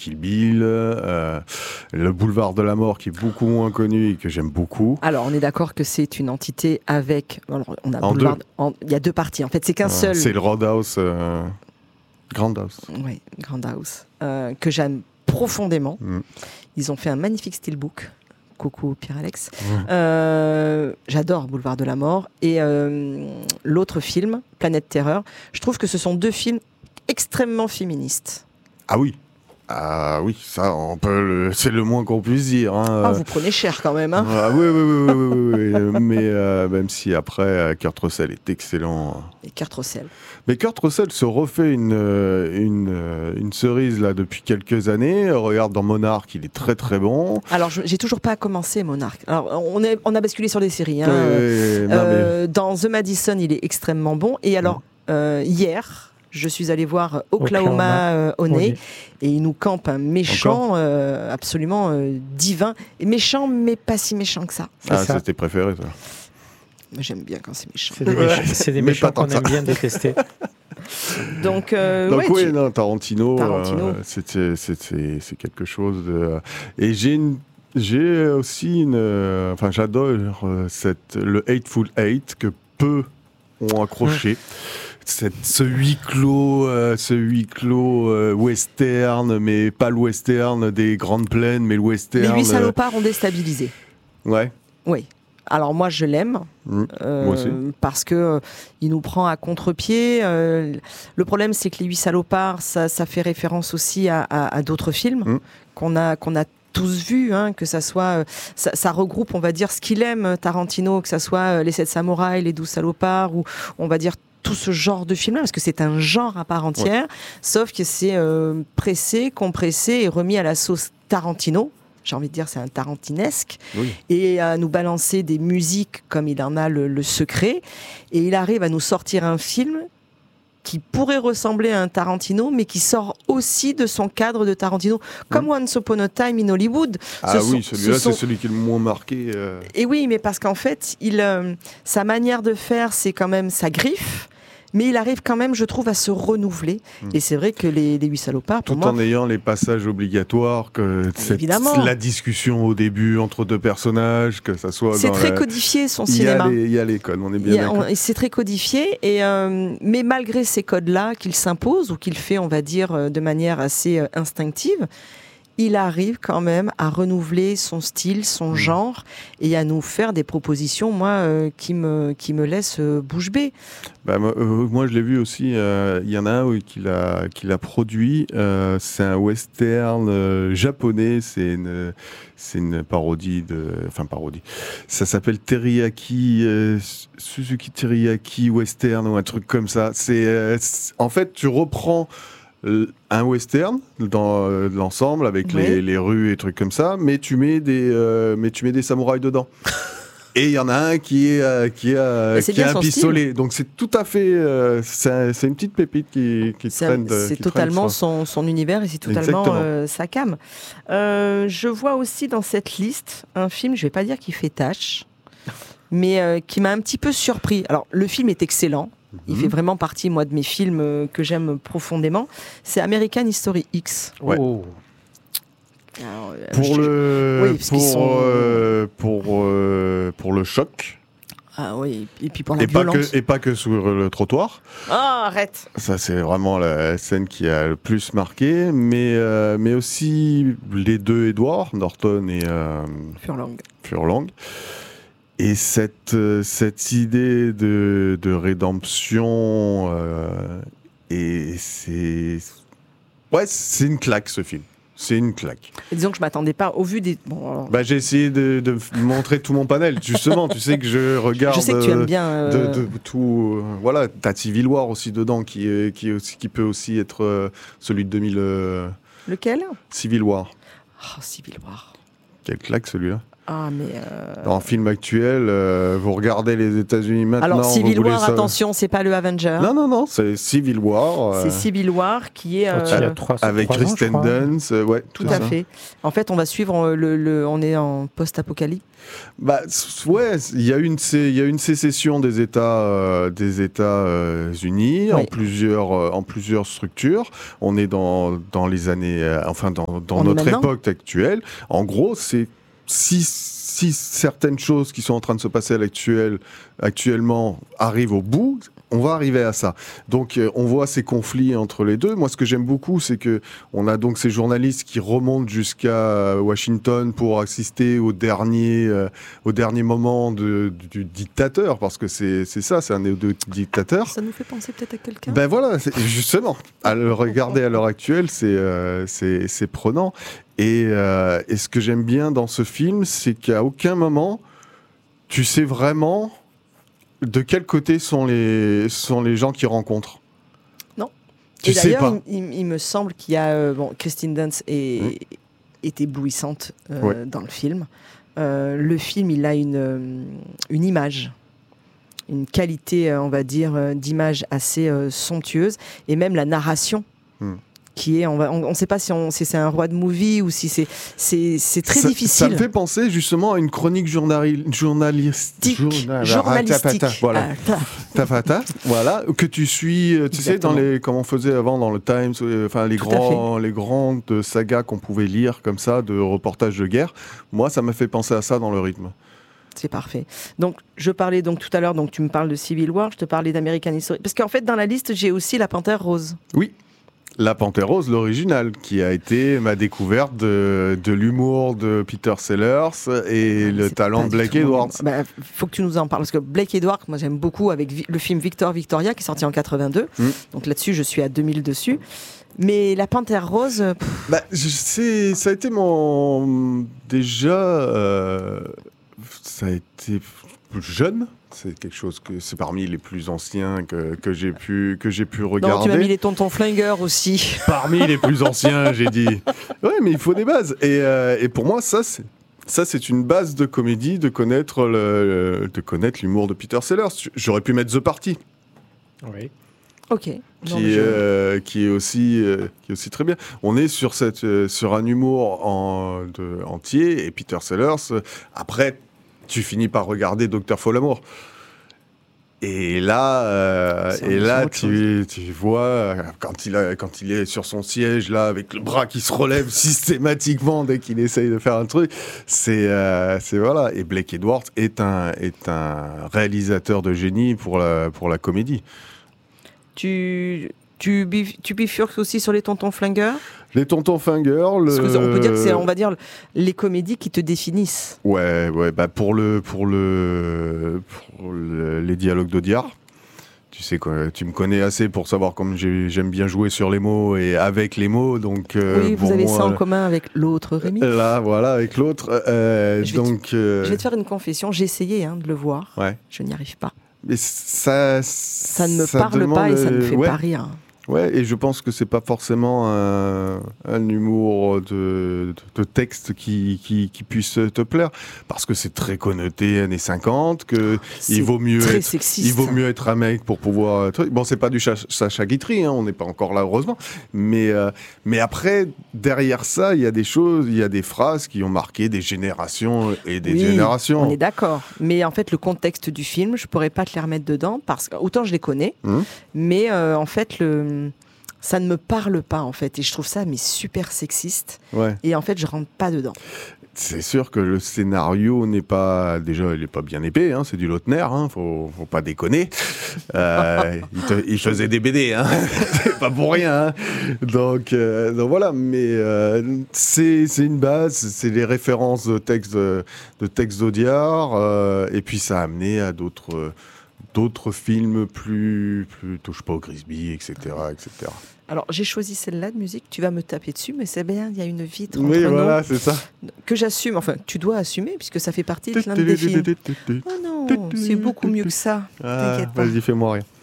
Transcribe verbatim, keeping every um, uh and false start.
Kill Bill, euh, le Boulevard de la Mort qui est beaucoup moins connu et que j'aime beaucoup. Alors, on est d'accord que c'est une entité avec... Alors, on a En Boulevard... deux. en- Il y a deux parties. En fait, c'est qu'un Euh, seul... C'est le Roadhouse, euh, Grand House. Oui, Grand House. Euh, que j'aime profondément. Mm. Ils ont fait un magnifique steelbook. Coucou Pierre-Alex. Ouais. Euh, j'adore Boulevard de la Mort. Et euh, l'autre film, Planète Terreur, je trouve que ce sont deux films extrêmement féministes. Ah oui. Ah oui, ça, on peut le... c'est le moins qu'on puisse dire. Hein. Ah, vous prenez cher quand même. Hein. Ah oui, oui, oui, oui, oui, oui, oui. Mais euh, même si après, euh, Kurt Russell est excellent. Et Kurt Russell. Mais Kurt Russell se refait une, euh, une, euh, une cerise là depuis quelques années. Regarde dans Monarch, il est très très bon. Alors, je- j'ai toujours pas commencé Monarch. Alors, on, est, on a basculé sur des séries. Hein. Ouais, ouais, ouais, non, Euh, Dans The Madison, il est extrêmement bon. Et alors, euh, hier, je suis allée voir Oklahoma, Oklahoma. euh, Honey, Honey. et il nous campe un méchant euh, absolument euh, divin. Et méchant, mais pas si méchant que ça. mais- Ah, ça. c'est tes préférés, ça. Moi, j'aime bien quand c'est méchant. C'est des, méchants- c'est des Mais méchants pas tant qu'on que ça. aime bien détester. Donc, euh, Donc ouais, oui, tu- non, Tarantino, Tarantino. euh, c'était- c'était- c'est quelque chose de... Et j'ai une... J'ai aussi une... euh, Enfin, j'adore euh, cette, le Hateful Eight que peu ont accroché. Cette, ce huis clos, euh, ce huis clos euh, western, mais pas le western des grandes plaines, mais le western... les huit euh, salopards ont déstabilisé. Ouais. Oui. Alors moi je l'aime Mm. euh, Moi aussi. parce que euh, il nous prend à contre-pied. Euh, le problème c'est que les huit salopards ça, ça fait référence aussi à, à- à d'autres films Mm. qu'on a qu'on a tous vus, hein, que ça soit euh, ça, ça regroupe on va dire ce qu'il aime Tarantino, que ça soit euh, les sept samouraïs, les douze salopards ou on va dire tout ce genre de film-là, parce que c'est un genre à part entière, sauf que c'est euh, pressé, compressé et remis à la sauce Tarantino. J'ai envie de dire, c'est un tarantinesque. Oui. Et à nous balancer des musiques comme il en a le, le secret. Et il arrive à nous sortir un film qui pourrait ressembler à un Tarantino, mais qui sort aussi de son cadre de Tarantino, comme Once Upon a Time in Hollywood. Ah Ce oui, sont- celui-là, ce sont- c'est celui qui est le moins marqué. euh. Et oui, mais parce qu'en fait, il, euh, sa manière de faire, c'est quand même sa griffe. Mais il arrive quand même, je trouve, à se renouveler. Mm. Et c'est vrai que les, les huit salopards, pour Tout moi, en ayant les passages obligatoires, que cette- Évidemment. la discussion au début entre deux personnages, que ça soit c'est dans très la- codifié son Il y a cinéma. les, il y a les codes, on est Il bien y a- d'accord. on- C'est très codifié, et, euh, mais malgré ces codes-là qu'il s'impose, ou qu'il fait, on va dire, euh, de manière assez euh, instinctive, il arrive quand même à renouveler son style, son Mm. genre, et à nous faire des propositions, moi, euh, qui, me, qui me laissent euh, bouche bée. Bah, moi, euh, moi, je l'ai vu aussi. euh, Il y en a un oui, qui l'a qui l'a produit. euh, c'est un western euh, japonais. C'est une c'est une parodie de. Enfin parodie. Ça s'appelle Teriyaki euh, Suzuki Teriyaki Western ou un truc comme ça. C'est euh, c'est- en fait tu reprends euh, un western dans euh, l'ensemble avec Oui. les, les rues et trucs comme ça, mais tu mets des euh, mais tu mets des samouraïs dedans. Et il y en a un qui est euh, qui a Mais c'est qui a bien un son pistolet. Donc c'est tout à fait euh, c'est un- c'est une petite pépite qui qui C'est traîne. de- c'est qui traîne totalement sur- son, son univers, et c'est totalement Exactement. euh, sa came. Euh, je vois aussi dans cette liste un film, je vais pas dire qu'il fait tâche, mais euh, qui m'a un petit peu surpris. Alors, le film est excellent. Il Mhm. fait vraiment partie, moi, de mes films euh, que j'aime profondément. C'est American History X. Ouais. Oh. Alors, euh, Pour je- le oui, parce qu'ils pour sont- euh, pour euh, pour le choc Ah oui, et puis pour la et pas violence. que et pas que sur le trottoir. Ah, arrête. Ça c'est vraiment la scène qui a le plus marqué, mais euh, mais aussi les deux Edward Norton et euh, Furlong. Furlong. Et cette, euh, cette idée de, de rédemption, euh, et c'est. Ouais, c'est une claque ce film. C'est une claque. Et disons que je m'attendais pas, au vu des. Bon, alors, Bah, j'ai essayé de, de f- montrer tout mon panel. Justement, tu sais que je regarde. je sais que tu aimes euh, bien. euh, De, de tout. euh, voilà, t'as Civil War aussi dedans, qui, est, qui, est aussi, qui peut aussi être euh, celui de deux mille. euh, Lequel? Civil War. Oh, Civil War. Quelle claque celui-là. Ah, mais euh... Dans le film actuel, euh, vous regardez les États-Unis maintenant. Alors, Civil War, savoir... attention, c'est pas le Avenger. Non, non, non, c'est Civil War. Euh... C'est Civil War qui est. Euh... trois, avec Kristen Dunst, euh, ouais. Tout à ça. fait. En fait, on va suivre le. le on est en post-apocalypse. Bah, ouais, il y a une, il y a une sécession des États, euh, des États euh, unis oui. en plusieurs, euh, en plusieurs structures. On est dans, dans les années, euh, enfin dans, dans notre époque actuelle. En gros, c'est si, si certaines choses qui sont en train de se passer à l'actuel, actuellement arrivent au bout, on va arriver à ça. Donc, euh, on voit ces conflits entre les deux. Moi, ce que j'aime beaucoup, c'est que on a donc ces journalistes qui remontent jusqu'à Washington pour assister au dernier, euh, au dernier moment de, du dictateur, parce que c'est, c'est ça, c'est un néo-dictateur. Ça nous fait penser peut-être à quelqu'un. Ben voilà, c'est, justement, à le regarder à l'heure actuelle, c'est, euh, c'est, c'est prenant. Et, euh, et ce que j'aime bien dans ce film, c'est qu'à aucun moment, tu sais vraiment de quel côté sont les, sont les gens qui rencontrent. Non. Tu et sais d'ailleurs, pas. Il, il me semble qu'il y a... Euh, bon, Kristen Dunst est, mmh. est éblouissante euh, ouais. dans le film. Euh, le film, il a une, une image, une qualité, on va dire, d'image assez euh, somptueuse. Et même la narration. Mmh. Qui est, on ne on, on sait pas si, on, si c'est un road movie ou si c'est, c'est, c'est très ça, difficile. Ça me fait penser justement à une chronique journali- journalistique. Journal, journalistique. Ah, voilà. Ah, tafata, voilà, que tu suis, tu Exactement. sais, dans les, comme on faisait avant dans le Times, enfin les, grands, les grandes sagas qu'on pouvait lire comme ça, de reportages de guerre. Moi, ça m'a fait penser à ça dans le rythme. C'est parfait. Donc, je parlais donc tout à l'heure, donc tu me parles de Civil War, je te parlais d'American History. Parce qu'en fait, dans la liste, j'ai aussi La Panthère Rose. Oui. La Panthère Rose, l'original, qui a été ma découverte de, de l'humour de Peter Sellers et ah, le talent de Blake Edwards. Il bah, faut que tu nous en parles, parce que Blake Edwards, moi j'aime beaucoup, avec vi- le film Victor Victoria, qui est sorti en quatre-vingt-deux. Mm. Donc là-dessus, je suis à deux mille dessus. Mais La Panthère Rose... Bah, je sais, ça a été mon... Déjà, euh, ça a été jeune. C'est quelque chose que c'est parmi les plus anciens que, que j'ai pu que j'ai pu regarder. Non, tu m'as mis les Tontons Flingueurs aussi. Parmi les plus anciens, j'ai dit. Ouais, mais il faut des bases. Et, euh, et pour moi, ça c'est ça c'est une base de comédie de connaître le de connaître l'humour de Peter Sellers. J'aurais pu mettre The Party. Oui. Ok. Qui, non, je... euh, qui est aussi euh, qui est aussi très bien. On est sur cette euh, sur un humour en, de, entier et Peter Sellers. Euh, après. Tu finis par regarder Docteur Folamour. Et là, euh, et là tu, tu vois, quand il, a, quand il est sur son siège, là, avec le bras qui se relève systématiquement dès qu'il essaye de faire un truc, c'est, euh, c'est voilà. Et Blake Edwards est un, est un réalisateur de génie pour la, pour la comédie. Tu... Tu, bif- tu bifurques aussi sur les Tontons Flingueurs ? Les Tontons Flingueurs, le... Parce qu'on peut dire que c'est, on va dire, les comédies qui te définissent. Ouais, ouais, bah pour le, pour le, pour le, les dialogues d'Audiard. Tu sais quoi, tu me connais assez pour savoir comme j'ai, j'aime bien jouer sur les mots et avec les mots, donc. Euh, oui, vous bon, avez ça en euh, commun avec l'autre Rémi. Là, voilà, avec l'autre. Euh, je donc. Te, euh... Je vais te faire une confession. J'ai essayé hein, de le voir. Ouais. Je n'y arrive pas. Mais ça. Ça ne me ça parle pas et ça ne me fait ouais. pas rire. Ouais, et je pense que c'est pas forcément un, un humour de, de, de texte qui, qui, qui puisse te plaire, parce que c'est très connoté années cinquante, que c'est il vaut mieux très être, sexiste. il vaut mieux être un mec pour pouvoir. Bon, c'est pas du Sacha Guitry, hein, on n'est pas encore là heureusement, mais euh, mais après derrière ça, il y a des choses, il y a des phrases qui ont marqué des générations et des oui, générations. On est d'accord, mais en fait le contexte du film, je pourrais pas te les remettre dedans parce que autant je les connais, mmh. mais euh, en fait le ça ne me parle pas en fait et je trouve ça mais super sexiste ouais. et en fait je rentre pas dedans. C'est sûr que le scénario n'est pas déjà il est pas bien épais, hein, c'est du Lautner, hein, faut, faut pas déconner. Euh, il, te, il faisait des B D, hein, c'est pas pour rien. Hein. Donc, euh, donc voilà, mais euh, c'est, c'est une base, c'est les références de textes de, de textes d'Audiard euh, et puis ça a amené à d'autres. d'autres films plus, plus touche pas au Grisby, et cetera, et cetera. Alors, j'ai choisi celle-là de musique, tu vas me taper dessus, mais c'est bien, il y a une vitre oui, entre voilà, nous. C'est ça. Que j'assume, enfin, tu dois assumer, puisque ça fait partie de l'un des films. Oh non, c'est beaucoup mieux que ça, ah, t'inquiète pas. Vas-y, fais-moi rien.